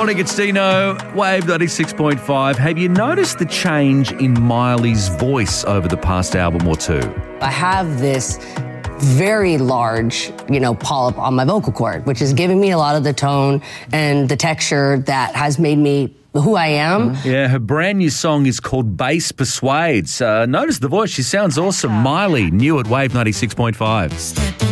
morning, it's Dino, Wave 96.5. Have you noticed the change in Miley's voice over the past album or two? I have this very large, polyp on my vocal cord, which is giving me a lot of the tone and the texture that has made me who I am. Yeah, her brand new song is called Bass Persuades. Notice the voice. She sounds awesome. Miley, new at Wave 96.5.